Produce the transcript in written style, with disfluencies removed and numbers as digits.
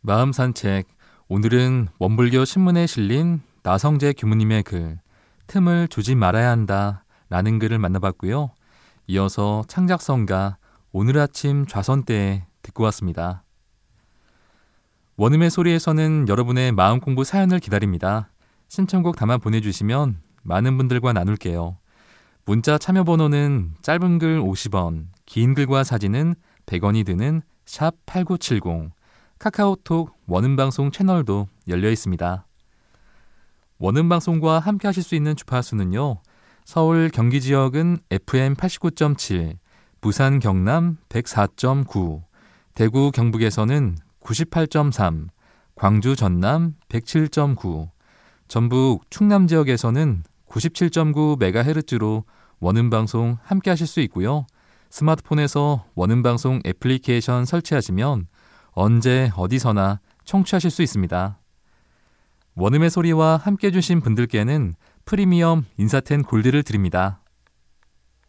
마음 산책. 오늘은 원불교 신문에 실린 나성재 교무님의 글 틈을 주지 말아야 한다 라는 글을 만나봤고요. 이어서 창작성가 오늘 아침 좌선때에 듣고 왔습니다. 원음의 소리에서는 여러분의 마음 공부 사연을 기다립니다. 신청곡 담아 보내주시면 많은 분들과 나눌게요. 문자 참여 번호는 짧은 글 50원, 긴 글과 사진은 100원이 드는 샵 8970, 카카오톡 원음방송 채널도 열려 있습니다. 원음방송과 함께 하실 수 있는 주파수는요. 서울 경기 지역은 FM 89.7, 부산 경남 104.9, 대구 경북에서는 98.3, 광주 전남 107.9, 전북 충남 지역에서는 97.9MHz로 원음방송 함께 하실 수 있고요. 스마트폰에서 원음방송 애플리케이션 설치하시면 언제 어디서나 청취하실 수 있습니다. 원음의 소리와 함께 해주신 분들께는 프리미엄 인사텐 골드를 드립니다.